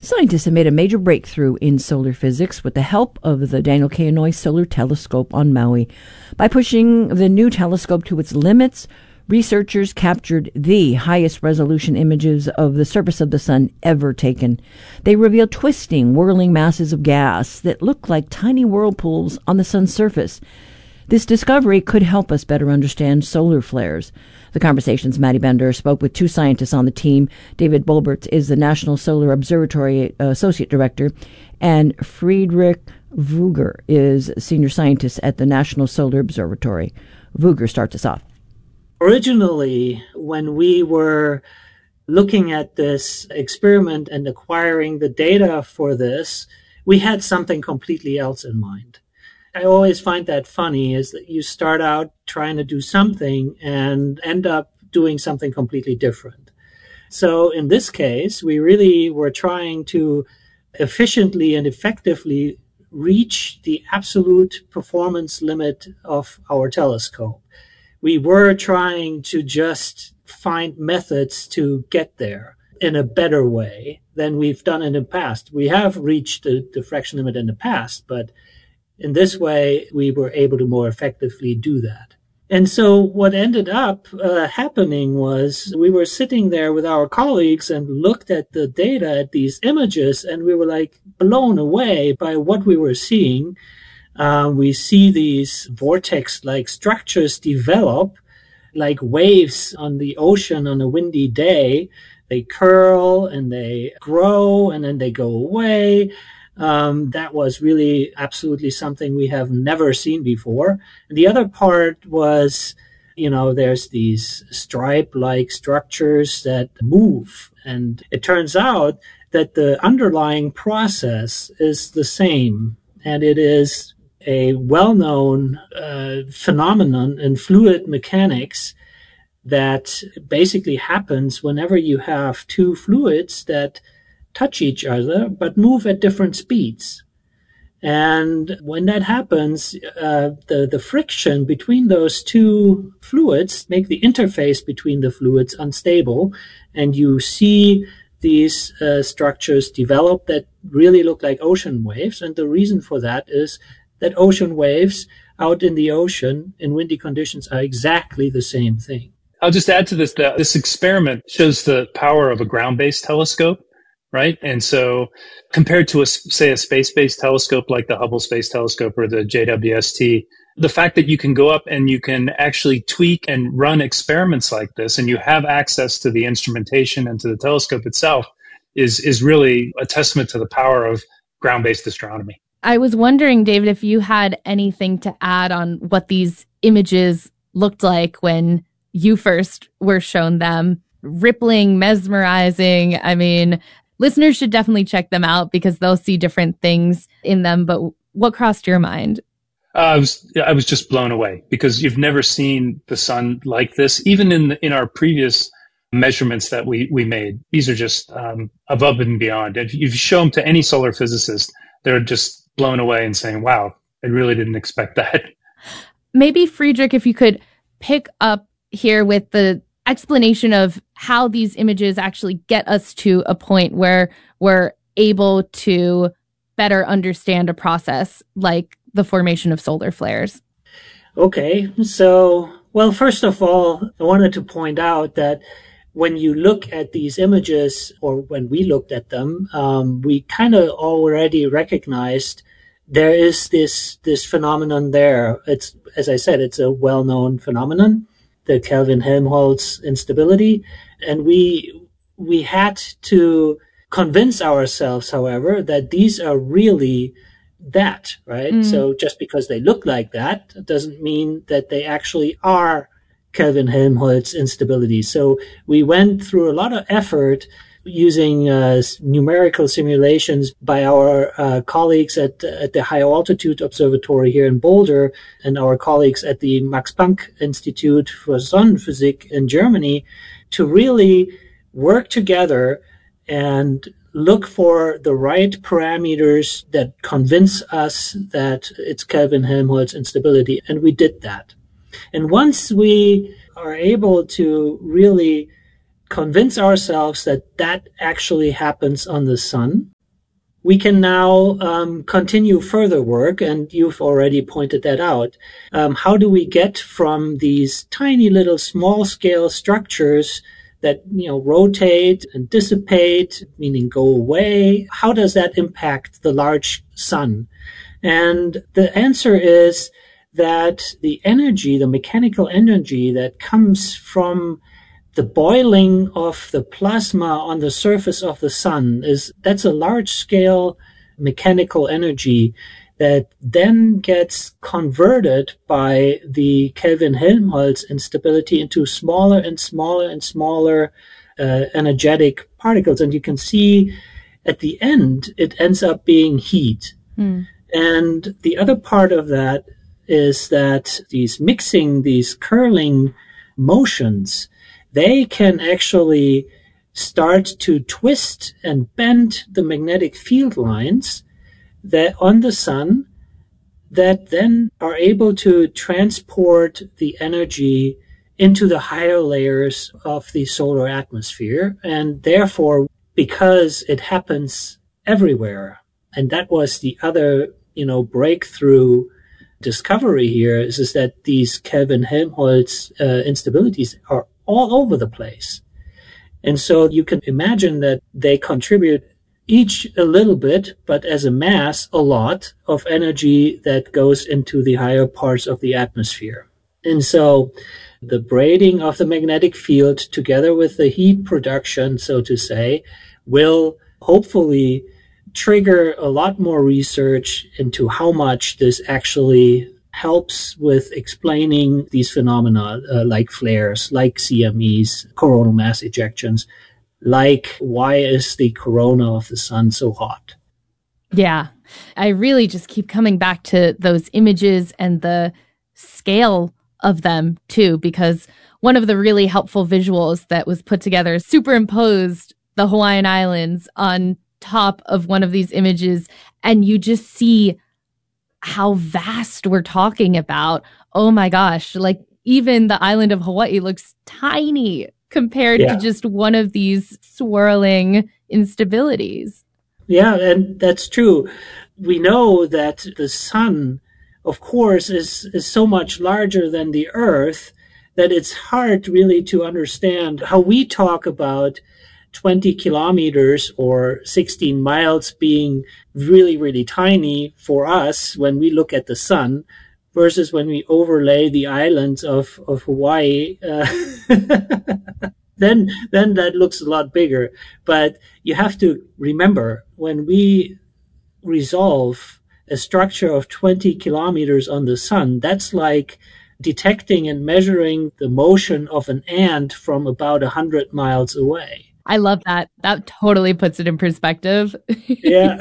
Scientists have made a major breakthrough in solar physics with the help of the Daniel K. Inouye Solar Telescope on Maui. By pushing the new telescope to its limits, researchers captured the highest resolution images of the surface of the sun ever taken. They revealed twisting, whirling masses of gas that look like tiny whirlpools on the sun's surface. This discovery could help us better understand solar flares. The Conversation's Maddie Bender spoke with two scientists on the team. David Bolbert is the National Solar Observatory Associate Director, and Friedrich Vogger is Senior Scientist at the National Solar Observatory. Vogger starts us off. Originally, when we were looking at this experiment and acquiring the data for this, we had something completely else in mind. I always find that funny, is that you start out trying to do something and end up doing something completely different. So in this case, we really were trying to efficiently and effectively reach the absolute performance limit of our telescope. We were trying to just find methods to get there in a better way than we've done in the past. We have reached the diffraction limit in the past, but in this way, we were able to more effectively do that. And so what ended up happening was we were sitting there with our colleagues and looked at the data, at these images, and we were like blown away by what we were seeing. We see these vortex-like structures develop like waves on the ocean on a windy day. They curl and they grow and then they go away. That was really absolutely something we have never seen before. And the other part was, there's these stripe-like structures that move. And it turns out that the underlying process is the same. And it is a well-known phenomenon in fluid mechanics that basically happens whenever you have two fluids that touch each other, but move at different speeds. And when that happens, the friction between those two fluids make the interface between the fluids unstable. And you see these structures develop that really look like ocean waves. And the reason for that is that ocean waves out in the ocean in windy conditions are exactly the same thing. I'll just add to this that this experiment shows the power of a ground-based telescope. Right. And so compared to, a space-based telescope like the Hubble Space Telescope or the JWST, the fact that you can go up and you can actually tweak and run experiments like this, and you have access to the instrumentation and to the telescope itself, is really a testament to the power of ground-based astronomy. I was wondering, David, if you had anything to add on what these images looked like when you first were shown them. Rippling, mesmerizing. I mean, listeners should definitely check them out because they'll see different things in them. But what crossed your mind? I was just blown away because you've never seen the sun like this. Even in our previous measurements that we made, these are just above and beyond. If you show them to any solar physicist, they're just blown away and saying, "Wow, I really didn't expect that." Maybe Friedrich, if you could pick up here with the explanation of how these images actually get us to a point where we're able to better understand a process like the formation of solar flares. Okay, so, well, first of all, I wanted to point out that when you look at these images, or when we looked at them, we kind of already recognized there is this phenomenon there. It's, as I said, it's a well-known phenomenon, the Kelvin-Helmholtz instability. And we had to convince ourselves, however, that these are really that, right? Mm. So just because they look like that doesn't mean that they actually are Kelvin-Helmholtz instability. So we went through a lot of effort using numerical simulations by our colleagues at the High Altitude Observatory here in Boulder and our colleagues at the Max Planck Institute for Sonnenphysik in Germany to really work together and look for the right parameters that convince us that it's Kelvin-Helmholtz instability. And we did that. And once we are able to really convince ourselves that that actually happens on the sun, we can now continue further work, and you've already pointed that out. How do we get from these tiny little small-scale structures that rotate and dissipate, meaning go away? How does that impact the large sun? And the answer is that the energy, the mechanical energy that comes from the boiling of the plasma on the surface of the sun, that's a large scale mechanical energy that then gets converted by the Kelvin-Helmholtz instability into smaller and smaller and smaller energetic particles. And you can see at the end, it ends up being heat. And the other part of that is that these curling motions, they can actually start to twist and bend the magnetic field lines that on the sun that then are able to transport the energy into the higher layers of the solar atmosphere. And therefore, because it happens everywhere, and that was the other, breakthrough discovery here is that these Kelvin-Helmholtz instabilities are all over the place. And so you can imagine that they contribute each a little bit, but as a mass, a lot of energy that goes into the higher parts of the atmosphere. And so the braiding of the magnetic field together with the heat production, so to say, will hopefully trigger a lot more research into how much this actually helps with explaining these phenomena like flares, like CMEs, coronal mass ejections, like why is the corona of the sun so hot? Yeah, I really just keep coming back to those images and the scale of them too, because one of the really helpful visuals that was put together superimposed the Hawaiian Islands on top of one of these images, and you just see how vast we're talking about. Oh my gosh, like even the island of Hawaii looks tiny compared to just one of these swirling instabilities. Yeah, and that's true. We know that the sun, of course, is so much larger than the Earth that it's hard really to understand how we talk about 20 kilometers or 16 miles being really, really tiny for us when we look at the sun versus when we overlay the islands of Hawaii. Then that looks a lot bigger. But you have to remember, when we resolve a structure of 20 kilometers on the sun, that's like detecting and measuring the motion of an ant from about 100 miles away. I love that. That totally puts it in perspective. Yeah.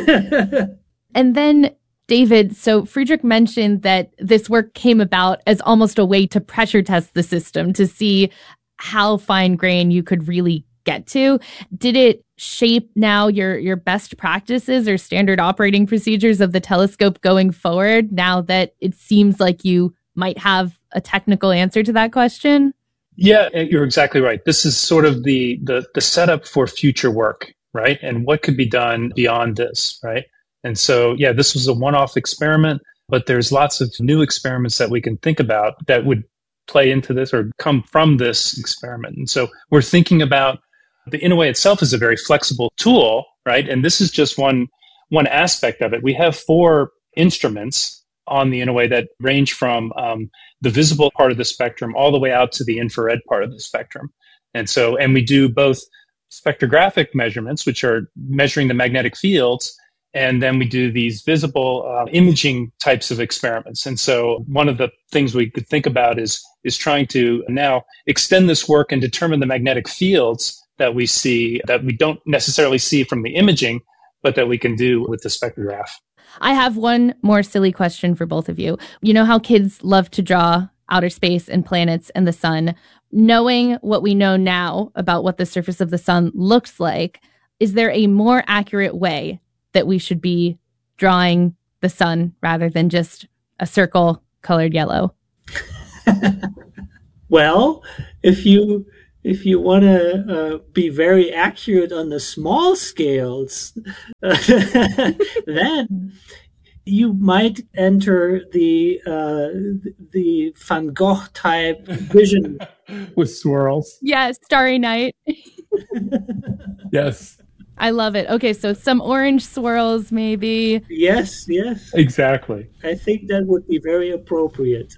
And then, David, so Friedrich mentioned that this work came about as almost a way to pressure test the system to see how fine grain you could really get to. Did it shape now your best practices or standard operating procedures of the telescope going forward, now that it seems like you might have a technical answer to that question? Yeah, you're exactly right. This is sort of the setup for future work, right? And what could be done beyond this, right? And so, yeah, this was a one-off experiment, but there's lots of new experiments that we can think about that would play into this or come from this experiment. And so we're thinking about the Inouye itself is a very flexible tool, right? And this is just one aspect of it. We have 4 instruments on the Inouye that range from the visible part of the spectrum all the way out to the infrared part of the spectrum. And we do both spectrographic measurements, which are measuring the magnetic fields, and then we do these visible imaging types of experiments. And so one of the things we could think about is trying to now extend this work and determine the magnetic fields that we see, that we don't necessarily see from the imaging, but that we can do with the spectrograph. I have one more silly question for both of you. You know how kids love to draw outer space and planets and the sun. Knowing what we know now about what the surface of the sun looks like, is there a more accurate way that we should be drawing the sun rather than just a circle colored yellow? Well, if you if you want to be very accurate on the small scales, then you might enter the Van Gogh type vision with swirls. Yes, Starry Night. Yes. I love it. Okay, so some orange swirls, maybe. Yes. Exactly. I think that would be very appropriate.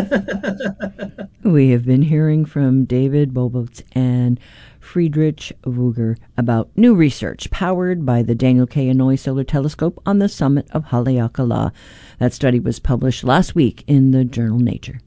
We have been hearing from David Bobotz and Friedrich Vogger about new research powered by the Daniel K. Inouye Solar Telescope on the summit of Haleakala. That study was published last week in the journal Nature.